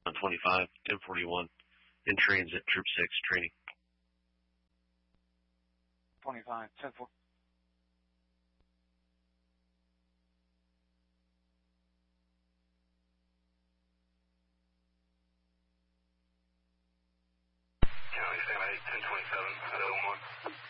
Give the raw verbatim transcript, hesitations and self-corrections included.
on twenty-five, ten forty-one, in transit, Troop six, training. twenty-five, ten four. County seven eight, ten twenty-seven, at oh one.